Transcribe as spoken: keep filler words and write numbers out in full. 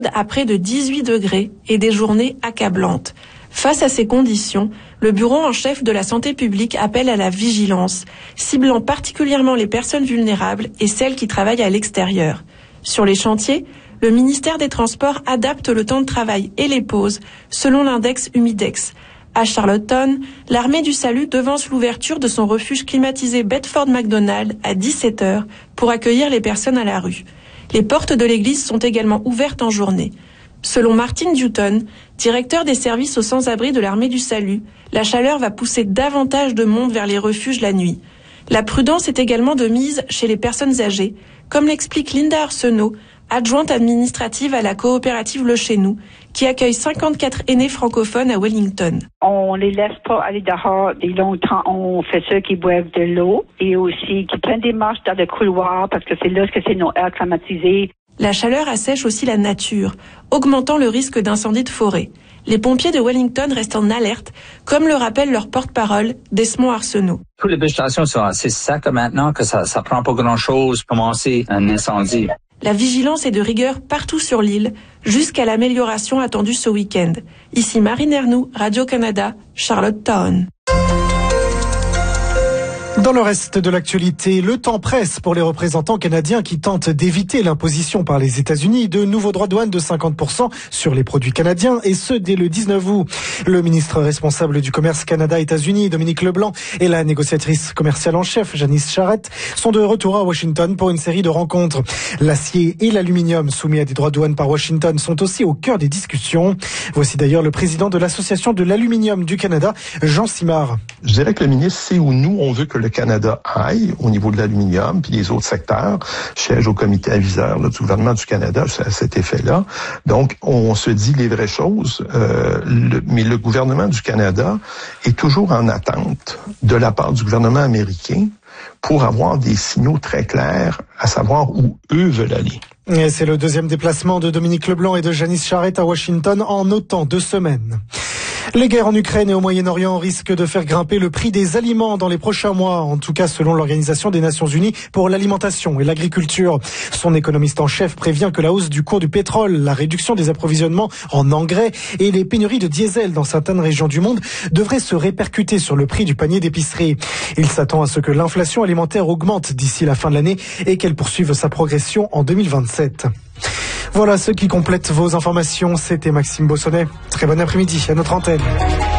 à près de dix-huit degrés et des journées accablantes. Face à ces conditions, le bureau en chef de la santé publique appelle à la vigilance, ciblant particulièrement les personnes vulnérables et celles qui travaillent à l'extérieur. Sur les chantiers, le ministère des Transports adapte le temps de travail et les pauses selon l'index Humidex. À Charlottetown, l'armée du salut devance l'ouverture de son refuge climatisé Bedford McDonald à dix-sept heures pour accueillir les personnes à la rue. Les portes de l'église sont également ouvertes en journée. Selon Martin Dutton, directeur des services aux sans-abri de l'armée du salut, la chaleur va pousser davantage de monde vers les refuges la nuit. La prudence est également de mise chez les personnes âgées, comme l'explique Linda Arsenault, adjointe administrative à la coopérative Le Chez Nous, qui accueille cinquante-quatre aînés francophones à Wellington. On les laisse pas aller dehors des longtemps. On fait ceux qui boivent de l'eau et aussi qui prennent des marches dans le couloir parce que c'est là que c'est nos airs climatisés. La chaleur assèche aussi la nature, augmentant le risque d'incendie de forêt. Les pompiers de Wellington restent en alerte, comme le rappelle leur porte-parole, Desmond Arsenault. Toutes les végétations sont assez secs maintenant que ça, ça prend pas grand-chose pour commencer un incendie. La vigilance est de rigueur partout sur l'île, jusqu'à l'amélioration attendue ce week-end. Ici Marine Ernoux, Radio-Canada, Charlottetown. Dans le reste de l'actualité, le temps presse pour les représentants canadiens qui tentent d'éviter l'imposition par les États-Unis de nouveaux droits de douane de cinquante pour cent sur les produits canadiens, et ce dès le dix-neuf août. Le ministre responsable du commerce Canada-États-Unis, Dominique Leblanc, et la négociatrice commerciale en chef, Janice Charette, sont de retour à Washington pour une série de rencontres. L'acier et l'aluminium soumis à des droits de douane par Washington sont aussi au cœur des discussions. Voici d'ailleurs le président de l'Association de l'aluminium du Canada, Jean Simard. Je dirais que le ministre sait où nous, on veut que le Canada aille au niveau de l'aluminium, puis les autres secteurs, siège au comité aviseur là, du gouvernement du Canada à cet effet-là. Donc, on se dit les vraies choses, euh, le, mais le gouvernement du Canada est toujours en attente de la part du gouvernement américain pour avoir des signaux très clairs à savoir où eux veulent aller. Et c'est le deuxième déplacement de Dominique Leblanc et de Janice Charette à Washington en autant de semaines. Les guerres en Ukraine et au Moyen-Orient risquent de faire grimper le prix des aliments dans les prochains mois, en tout cas selon l'Organisation des Nations Unies pour l'alimentation et l'agriculture. Son économiste en chef prévient que la hausse du cours du pétrole, la réduction des approvisionnements en engrais et les pénuries de diesel dans certaines régions du monde devraient se répercuter sur le prix du panier d'épicerie. Il s'attend à ce que l'inflation alimentaire augmente d'ici la fin de l'année et qu'elle poursuive sa progression en deux mille vingt-sept. Voilà ce qui complète vos informations. C'était Maxime Bossonnet. Très bon après-midi à notre antenne.